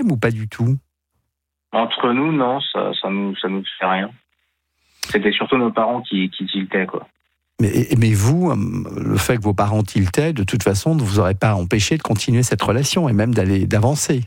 même ou pas du tout? Entre nous, non, ça nous fait rien. C'était surtout nos parents qui tiltaient, quoi. Mais vous, le fait que vos parents tiltaient, de toute façon, ne vous aurait pas empêché de continuer cette relation et même d'avancer.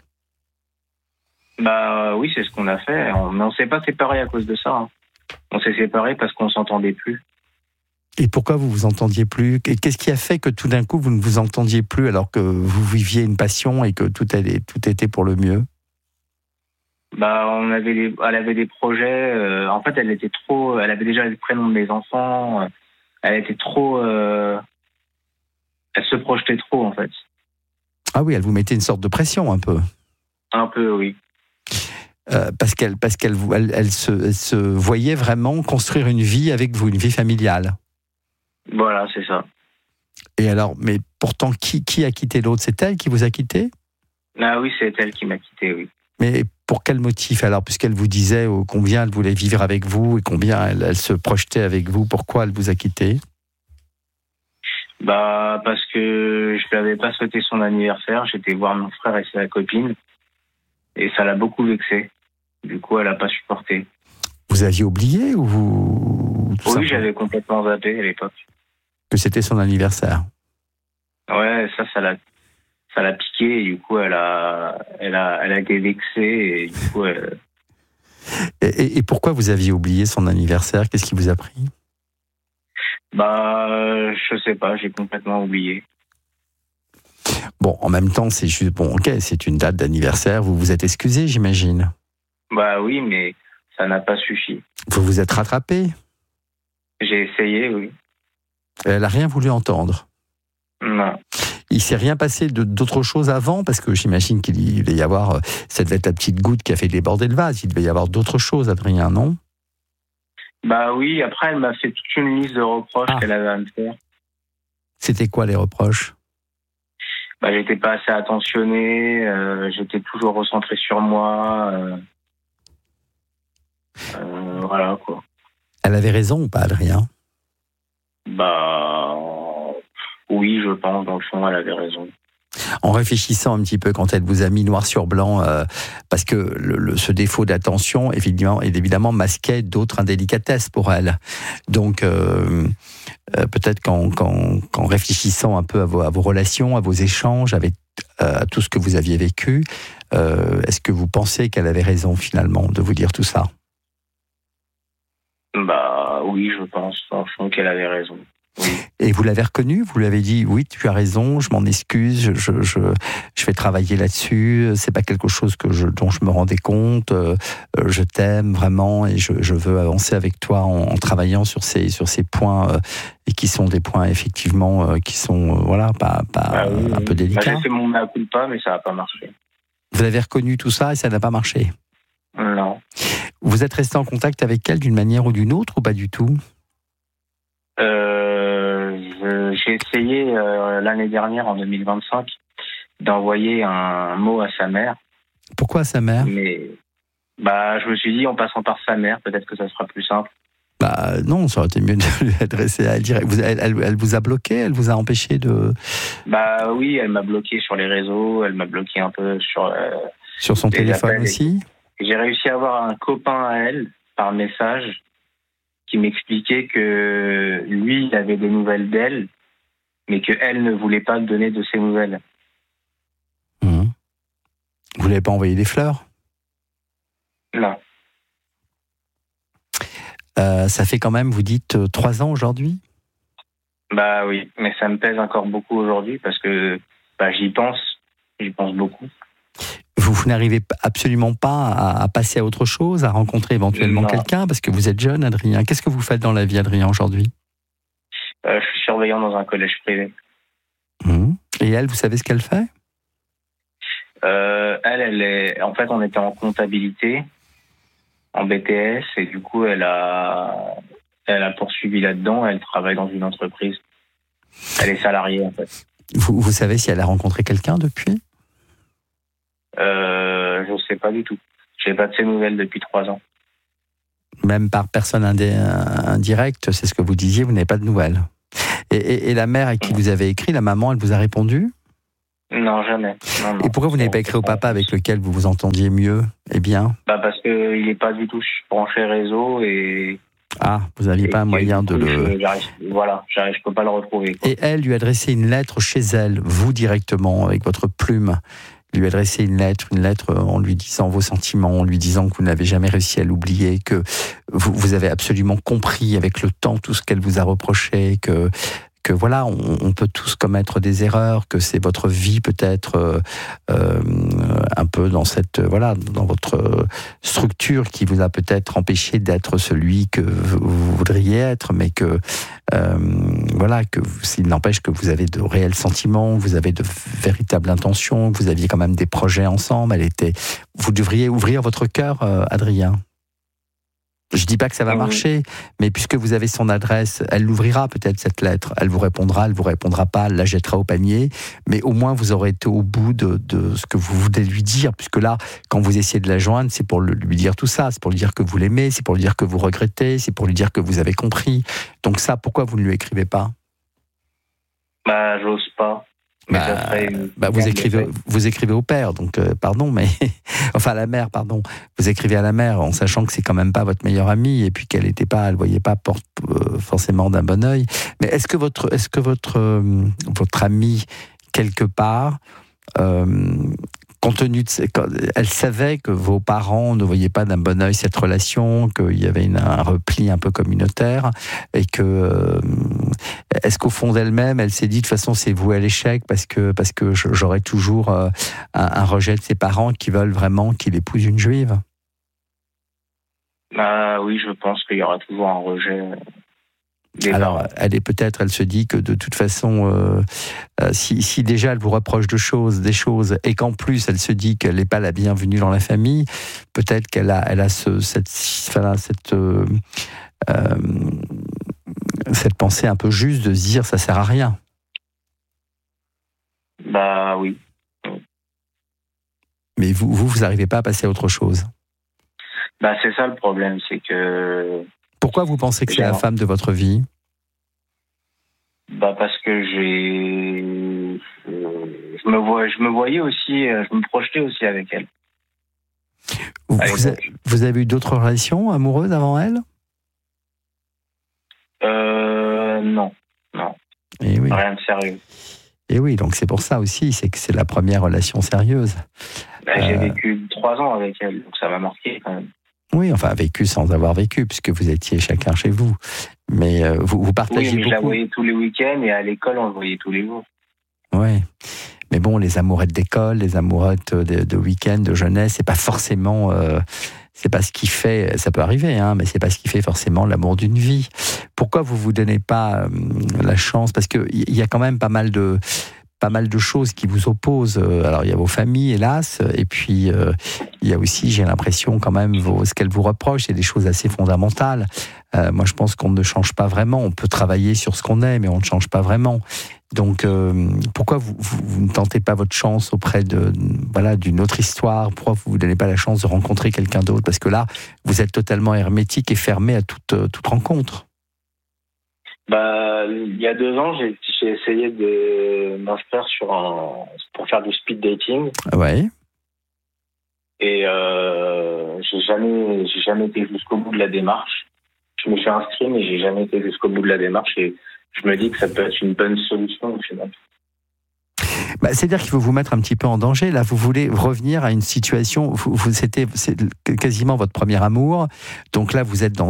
Bah oui, c'est ce qu'on a fait. Mais on s'est pas séparés à cause de ça. Hein. On s'est séparés parce qu'on s'entendait plus. Et pourquoi vous vous entendiez plus? Qu'est-ce qui a fait que tout d'un coup vous ne vous entendiez plus alors que vous viviez une passion et que tout était pour le mieux? Bah elle avait des projets. En fait, elle avait déjà le prénom de mes enfants. Elle était trop. Elle se projetait trop, en fait. Ah oui, elle vous mettait une sorte de pression un peu. Un peu, oui. Parce qu'elle se voyait vraiment construire une vie avec vous, une vie familiale. Voilà, c'est ça. Et alors, mais pourtant, qui a quitté l'autre? C'est elle qui vous a quitté? Ah oui, c'est elle qui m'a quitté, oui. Mais pour quel motif alors? Puisqu'elle vous disait combien elle voulait vivre avec vous et combien elle se projetait avec vous, pourquoi elle vous a quitté? Bah, parce que je lui avais pas souhaité son anniversaire. J'étais voir mon frère et sa copine. Et ça l'a beaucoup vexé. Du coup, elle a pas supporté. Vous aviez oublié ou vous... Oui, j'avais complètement zappé à l'époque. Que c'était son anniversaire? Ouais, ça l'a piqué et du coup, elle a été vexée et du coup, Et pourquoi vous aviez oublié son anniversaire? Qu'est-ce qui vous a pris? Bah, je sais pas, j'ai complètement oublié. Bon, en même temps, c'est juste, bon, ok, c'est une date d'anniversaire, vous vous êtes excusé, j'imagine. Bah oui, mais ça n'a pas suffi. Vous vous êtes rattrapé? J'ai essayé, oui. Elle n'a rien voulu entendre? Non. Il s'est rien passé d'autre chose avant? Parce que j'imagine qu'il devait y avoir, ça devait être la petite goutte qui a fait déborder le vase, il devait y avoir d'autres choses, Adrien, non? Bah oui, après elle m'a fait toute une liste de reproches qu'elle avait à me faire. C'était quoi les reproches? Bah j'étais pas assez attentionné, j'étais toujours recentré sur moi. Voilà quoi. Elle avait raison ou pas, Adrien? Bah oui, je pense, dans le fond, elle avait raison. En réfléchissant un petit peu quand elle vous a mis noir sur blanc, parce que ce défaut d'attention, évidemment masquait d'autres indélicatesses pour elle. Donc, peut-être qu'en réfléchissant un peu à vos relations, à vos échanges, à tout ce que vous aviez vécu, est-ce que vous pensez qu'elle avait raison finalement de vous dire tout ça? Bah oui, je pense, dans le fond, qu'elle avait raison. Oui. Et vous l'avez reconnu? Vous lui avez dit oui, tu as raison, je m'en excuse, je vais travailler là-dessus, c'est pas quelque chose dont je me rendais compte, je t'aime vraiment et je veux avancer avec toi en travaillant sur ces points et qui sont des points effectivement qui sont un peu délicats. J'ai fait mon mea culpa, mais ça n'a pas marché. Vous avez reconnu tout ça et ça n'a pas marché? Non. Vous êtes resté en contact avec elle d'une manière ou d'une autre ou pas du tout? J'ai essayé l'année dernière, en 2025, d'envoyer un mot à sa mère. Pourquoi à sa mère? Mais je me suis dit, en passant par sa mère, peut-être que ça sera plus simple. Non, ça aurait été mieux de lui adresser à elle direct. Elle vous a bloqué? Elle vous a empêché de... Oui, elle m'a bloqué sur les réseaux, elle m'a bloqué un peu sur son téléphone aussi. J'ai réussi à avoir un copain à elle, par message, qui m'expliquait que lui, il avait des nouvelles d'elle, mais qu'elle ne voulait pas donner de ses nouvelles. Vous ne l'avez pas envoyé des fleurs? Non. Ça fait quand même, vous dites, 3 ans aujourd'hui? Bah oui, mais ça me pèse encore beaucoup aujourd'hui parce que j'y pense beaucoup. Vous n'arrivez absolument pas à passer à autre chose, à rencontrer éventuellement quelqu'un, parce que vous êtes jeune, Adrien. Qu'est-ce que vous faites dans la vie, Adrien, aujourd'hui? Je suis surveillant dans un collège privé. Et elle, vous savez ce qu'elle fait? Elle est... En fait, on était en comptabilité, en BTS, et du coup, elle a poursuivi là-dedans. Elle travaille dans une entreprise. Elle est salariée, en fait. Vous savez si elle a rencontré quelqu'un depuis? Je ne sais pas du tout. Je n'ai pas de ses nouvelles depuis 3 ans. Même par personne indirecte, c'est ce que vous disiez, vous n'avez pas de nouvelles. Et la mère à qui vous avez écrit, la maman, elle vous a répondu? Non, jamais. Non, Et pourquoi vous n'avez pas écrit au papa avec lequel vous vous entendiez mieux? Eh bien. Parce qu'il n'est pas du tout branché réseau et. Ah, vous n'aviez pas un moyen de le. Je peux pas le retrouver. Quoi. Et elle lui adressait une lettre chez elle, vous directement, avec votre plume. Lui adresser une lettre en lui disant vos sentiments, en lui disant que vous n'avez jamais réussi à l'oublier, que vous avez absolument compris avec le temps tout ce qu'elle vous a reproché, que voilà, on peut tous commettre des erreurs, que c'est votre vie peut-être un peu dans cette dans votre structure qui vous a peut-être empêché d'être celui que vous voudriez être, mais que s'il n'empêche que vous avez de réels sentiments, vous avez de véritables intentions, vous aviez quand même des projets ensemble. Vous devriez ouvrir votre cœur, Adrien. Je dis pas que ça va marcher, mais puisque vous avez son adresse, elle l'ouvrira peut-être cette lettre. Elle vous répondra pas, elle la jettera au panier, mais au moins vous aurez été au bout de ce que vous voulez lui dire, puisque là, quand vous essayez de la joindre, c'est pour lui dire tout ça, c'est pour lui dire que vous l'aimez, c'est pour lui dire que vous regrettez, c'est pour lui dire que vous avez compris. Donc ça, pourquoi vous ne lui écrivez pas? J'ose pas. Vous écrivez au père, donc pardon, mais enfin à la mère, pardon. Vous écrivez à la mère en sachant que c'est quand même pas votre meilleure amie et puis elle voyait pas forcément d'un bon œil. Mais est-ce que votre amie quelque part, compte tenu elle savait que vos parents ne voyaient pas d'un bon œil cette relation, qu'il y avait un repli un peu communautaire, et que est-ce qu'au fond d'elle-même, elle s'est dit de toute façon c'est voué à l'échec parce que j'aurai toujours un rejet de ses parents qui veulent vraiment qu'il épouse une juive? Oui, je pense qu'il y aura toujours un rejet. Alors, elle se dit que de toute façon, si déjà elle vous reproche des choses, et qu'en plus elle se dit qu'elle n'est pas la bienvenue dans la famille, peut-être qu'elle a cette pensée un peu juste de se dire ça sert à rien. Oui. Mais vous n'arrivez pas à passer à autre chose. C'est ça le problème, c'est que. Pourquoi vous pensez que c'est la femme de votre vie? Parce que je me voyais aussi, je me projetais aussi avec elle. Vous avez eu d'autres relations amoureuses avant elle? Non. Et oui. Rien de sérieux. Et oui, donc c'est pour ça aussi, c'est que c'est la première relation sérieuse. J'ai vécu 3 ans avec elle, donc ça m'a marqué quand même. Oui, enfin, vécu sans avoir vécu, puisque vous étiez chacun chez vous. Mais vous partagez beaucoup. Oui, mais je la voyais tous les week-ends et à l'école, on le voyait tous les jours. Oui. Mais bon, les amourettes d'école, les amourettes de week-end, de jeunesse, c'est pas forcément... c'est pas ce qui fait... Ça peut arriver, hein, mais c'est pas ce qui fait forcément l'amour d'une vie. Pourquoi vous donnez pas la chance? Parce qu'il y a quand même pas mal de choses qui vous opposent. Alors, il y a vos familles, hélas, et puis il y a aussi, j'ai l'impression, quand même, ce qu'elles vous reprochent, c'est des choses assez fondamentales. Moi, je pense qu'on ne change pas vraiment. On peut travailler sur ce qu'on est, mais on ne change pas vraiment. Donc, pourquoi vous ne tentez pas votre chance auprès d'une autre histoire? Pourquoi vous ne donnez pas la chance de rencontrer quelqu'un d'autre? Parce que là, vous êtes totalement hermétique et fermé à toute rencontre. Il y a 2 ans, j'ai essayé de m'inscrire pour faire du speed dating. Ouais. Et j'ai jamais été jusqu'au bout de la démarche. Je me suis inscrit, mais j'ai jamais été jusqu'au bout de la démarche. Et je me dis que ça peut être une bonne solution au final. C'est-à-dire qu'il faut vous mettre un petit peu en danger. Là, vous voulez revenir à une situation. C'est quasiment votre premier amour. Donc là, vous êtes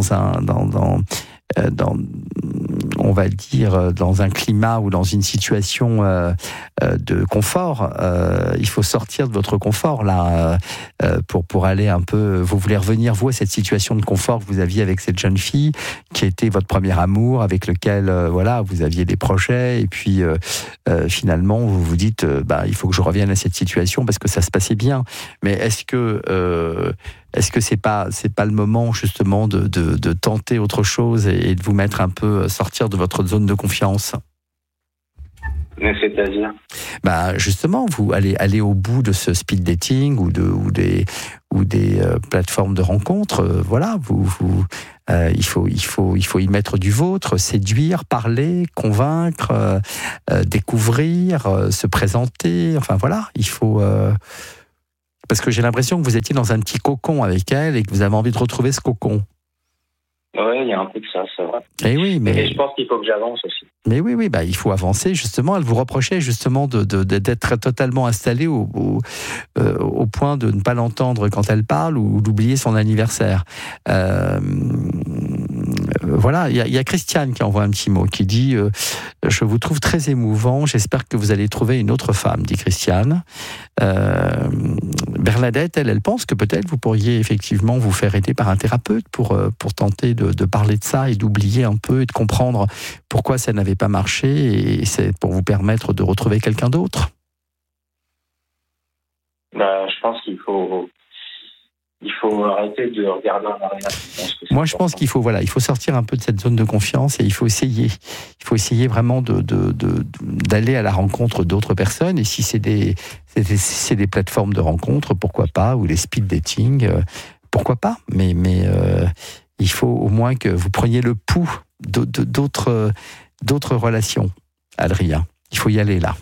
on va dire, dans un climat ou dans une situation de confort. Il faut sortir de votre confort, là, pour aller un peu... Vous voulez revenir, vous, à cette situation de confort que vous aviez avec cette jeune fille, qui était votre premier amour, avec lequel, vous aviez des projets, et puis, finalement, vous vous dites, il faut que je revienne à cette situation, parce que ça se passait bien. Mais est-ce que c'est pas le moment justement de tenter autre chose et de vous mettre un peu sortir de votre zone de confiance? Mais c'est-à-dire? Bah justement, vous allez au bout de ce speed dating ou des plateformes de rencontres. Voilà, il faut y mettre du vôtre, séduire, parler, convaincre, découvrir, se présenter. Enfin voilà, il faut. Parce que j'ai l'impression que vous étiez dans un petit cocon avec elle et que vous avez envie de retrouver ce cocon. Oui, il y a un peu de ça, c'est vrai. Et oui, mais je pense qu'il faut que j'avance aussi. Mais oui, bah il faut avancer justement. Elle vous reprochait justement d'être totalement installée au point de ne pas l'entendre quand elle parle ou d'oublier son anniversaire. Voilà, il y a Christiane qui envoie un petit mot qui dit je vous trouve très émouvant. J'espère que vous allez trouver une autre femme, dit Christiane. Bernadette, elle pense que peut-être vous pourriez effectivement vous faire aider par un thérapeute pour tenter de parler de ça et d'oublier un peu et de comprendre pourquoi ça n'avait pas marché, et c'est pour vous permettre de retrouver quelqu'un d'autre. Je pense qu'il faut arrêter de regarder en arrière. Moi, je pense qu'il faut sortir un peu de cette zone de confiance et il faut essayer vraiment d'aller à la rencontre d'autres personnes. Et si c'est des plateformes de rencontre, pourquoi pas, ou les speed dating, pourquoi pas. Mais il faut au moins que vous preniez le pouls d'autres relations, Adrien. Il faut y aller là.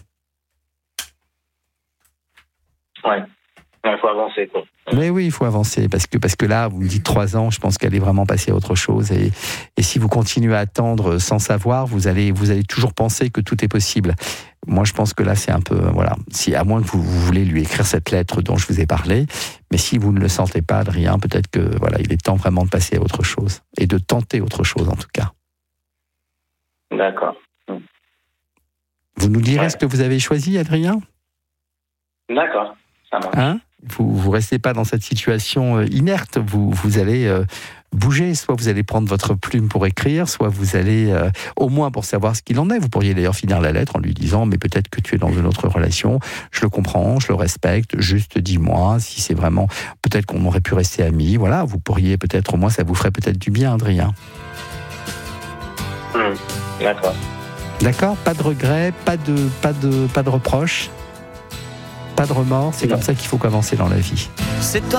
Ouais. Il faut avancer, quoi. Mais oui, il faut avancer, parce que là, vous me dites 3 ans, je pense qu'elle est vraiment passée à autre chose, et si vous continuez à attendre sans savoir, vous allez toujours penser que tout est possible. Moi, je pense que là, c'est un peu, voilà, à moins que vous voulez lui écrire cette lettre dont je vous ai parlé, mais si vous ne le sentez pas, Adrien, peut-être que, voilà, il est temps vraiment de passer à autre chose, et de tenter autre chose, en tout cas. D'accord. Vous nous direz ce que vous avez choisi, Adrien ? D'accord, ça marche. Vous restez pas dans cette situation inerte, vous allez bouger, soit vous allez prendre votre plume pour écrire, soit vous allez, au moins pour savoir ce qu'il en est. Vous pourriez d'ailleurs finir la lettre en lui disant, mais peut-être que tu es dans une autre relation, je le comprends, je le respecte, juste dis-moi si c'est vraiment, peut-être qu'on aurait pu rester amis, voilà, vous pourriez peut-être, au moins ça vous ferait peut-être du bien, Adrien. D'accord. D'accord, pas de regrets, pas de reproches, pas de remords, c'est comme ça qu'il faut avancer dans la vie.